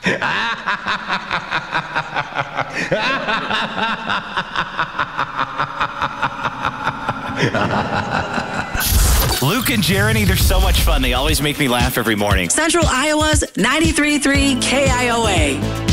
Luke and Jeremy, they're so much fun. They always make me laugh every morning. Central Iowa's 93.3 KIOA.